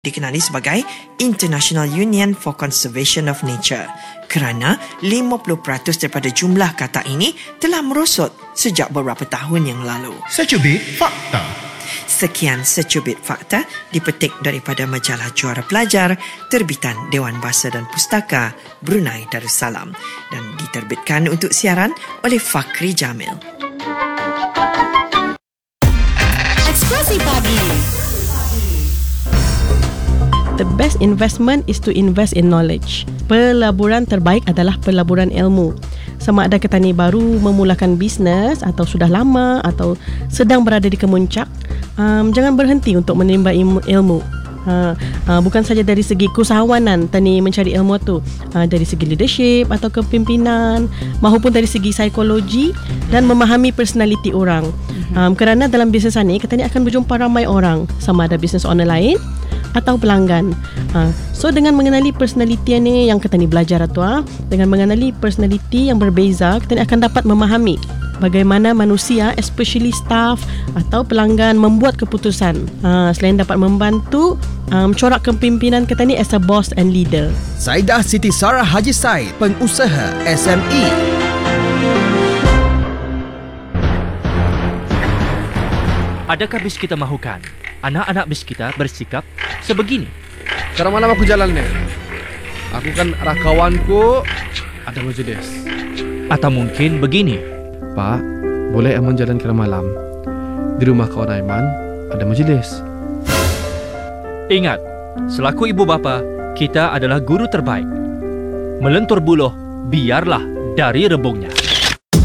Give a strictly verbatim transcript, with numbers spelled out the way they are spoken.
dikenali sebagai International Union for Conservation of Nature kerana lima puluh peratus daripada jumlah katak ini telah merosot sejak beberapa tahun yang lalu. Secubit Fakta. Sekian secubit fakta dipetik daripada majalah Juara Pelajar terbitan Dewan Bahasa dan Pustaka Brunei Darussalam dan diterbitkan untuk siaran oleh Fakri Jamil. Ekspresi Pagi. The best investment is to invest in knowledge. Pelaburan terbaik adalah pelaburan ilmu. Sama ada petani baru memulakan bisnes atau sudah lama atau sedang berada di kemuncak, um, jangan berhenti untuk menimba ilmu. Uh, uh, bukan saja dari segi keusahawanan tani mencari ilmu tu, uh, dari segi leadership atau kepimpinan, maupun dari segi psikologi dan memahami personality orang. Um, kerana dalam bisnes ini kita ni akan berjumpa ramai orang, sama ada bisnes owner lain atau pelanggan. Uh, so dengan mengenali personality ni yang kita ni belajar tu, uh, dengan mengenali personality yang berbeza, kita ni akan dapat memahami bagaimana manusia, especially staff atau pelanggan membuat keputusan. Uh, selain dapat membantu um, corak kepimpinan kita ni as a boss and leader. Saidah Siti Sarah Haji Said, pengusaha S M E. Adakah bis kita mahukan anak-anak bis kita bersikap sebegini? Sekarang malam aku jalan ni. Aku kan rakawanku ada majlis. Atau mungkin begini. Pak, boleh Aiman jalan kira malam? Di rumah kawan Aiman ada majlis. Ingat, selaku ibu bapa, kita adalah guru terbaik. Melentur buluh, biarlah dari rebungnya.